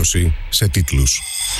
ενημέρωση σε τίτλους.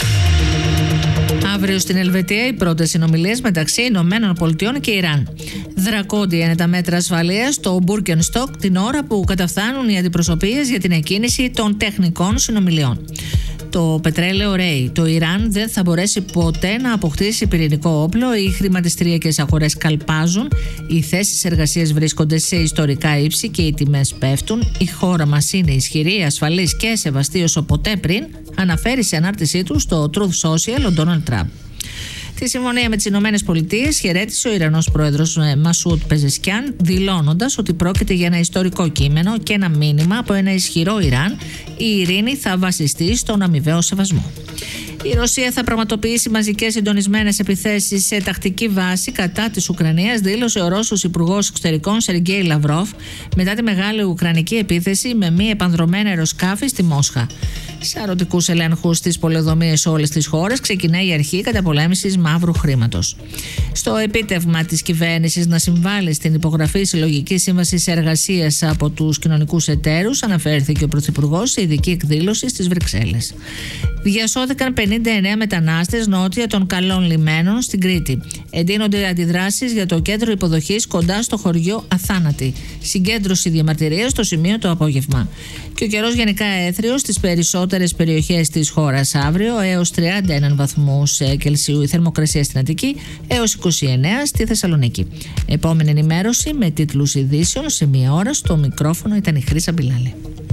Αύριο στην Ελβετία οι πρώτες συνομιλίες μεταξύ Ηνωμένων Πολιτειών και Ιράν. Δρακόντια είναι τα μέτρα ασφαλείας στο Μπούρκενστοκ την ώρα που καταφθάνουν οι αντιπροσωπείες για την εκκίνηση των τεχνικών συνομιλιών. Το πετρέλαιο ρέει. Το Ιράν δεν θα μπορέσει ποτέ να αποκτήσει πυρηνικό όπλο. Οι χρηματιστηριακές αγορές καλπάζουν. Οι θέσεις εργασίας βρίσκονται σε ιστορικά ύψη και οι τιμές πέφτουν. Η χώρα μας είναι ισχυρή, ασφαλής και σεβαστή όσο ποτέ πριν, αναφέρει σε ανάρτησή του στο Truth Social ο Ντόναλντ Τραμπ. Τη συμφωνία με τις Ηνωμένες Πολιτείες χαιρέτησε ο Ιρανός πρόεδρος Μασούτ Πεζεσκιάν, δηλώνοντας ότι πρόκειται για ένα ιστορικό κείμενο και ένα μήνυμα από ένα ισχυρό Ιράν. Η ειρήνη θα βασιστεί στον αμοιβαίο σεβασμό. Η Ρωσία θα πραγματοποιήσει μαζικές συντονισμένες επιθέσεις σε τακτική βάση κατά της Ουκρανίας, δήλωσε ο Ρώσος Υπουργός Εξωτερικών Σεργέι Λαυρόφ μετά τη μεγάλη ουκρανική επίθεση με μη επανδρομένα αεροσκάφη στη Μόσχα. Σε αρωτικούς ελέγχους στις πολεοδομίες σε όλες τις χώρες ξεκινάει η αρχή καταπολέμησης μαύρου χρήματος. Στο επίτευγμα της κυβέρνησης να συμβάλλει στην υπογραφή συλλογικής σύμβασης εργασίας από τους κοινωνικούς εταίρους, αναφέρθηκε ο Πρωθυπουργός σε ειδική εκδήλωση στις Βρυξέλλες. Διασώθηκαν 59 μετανάστες νότια των Καλών Λιμένων στην Κρήτη. Εντείνονται αντιδράσεις για το κέντρο υποδοχής κοντά στο χωριό Αθάνατη. Συγκέντρωση διαμαρτυρίας στο σημείο το απόγευμα. Και ο καιρός γενικά έθριος στις περισσότερες περιοχές της χώρας αύριο, έως 31 βαθμούς Κελσίου η θερμοκρασία στην Αττική, έως 29 στη Θεσσαλονίκη. Επόμενη ενημέρωση με τίτλους ειδήσεων σε μία ώρα. Στο μικρόφωνο ήταν η Χρύσα Μπιλάλη.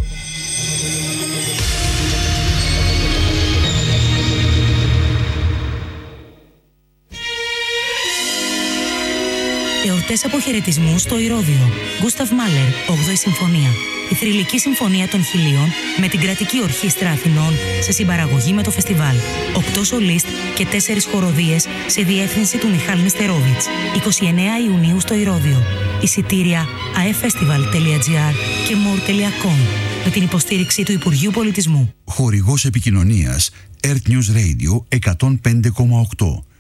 Εορτές αποχαιρετισμού στο Ηρώδειο. Γκούσταβ Μάλερ, 8η Συμφωνία. Η θρυλική συμφωνία των Χιλίων με την Κρατική Ορχήστρα Αθηνών σε συμπαραγωγή με το φεστιβάλ. 8 σολίστ και 4 χοροδίες σε διεύθυνση του Μιχάλ Νιστερόβιτς. 29 Ιουνίου στο Ηρώδειο. Εισιτήρια aeffestival.gr και more.com με την υποστήριξη του Υπουργείου Πολιτισμού. Χορηγός επικοινωνίας Earth News Radio 105,8.